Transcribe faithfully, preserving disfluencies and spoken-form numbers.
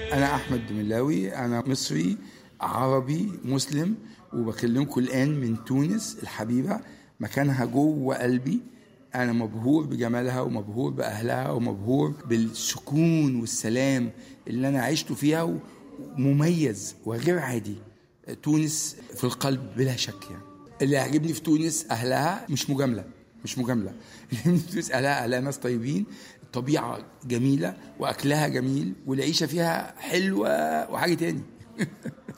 أنا أحمد دملاوي، أنا مصري عربي مسلم، وبكلمكم الآن من تونس الحبيبة، مكانها جوه قلبي. أنا مبهور بجمالها ومبهور بأهلها ومبهور بالسكون والسلام اللي أنا عشته فيها، مميز وغير عادي. تونس في القلب بلا شك. يعني اللي يعجبني في تونس أهلها، مش مجاملة مش مجاملة اللي يعجبني في تونس أهلها أهلها ناس طيبين، الطبيعة جميلة وأكلها جميل والعيشة فيها حلوة وحاجة تاني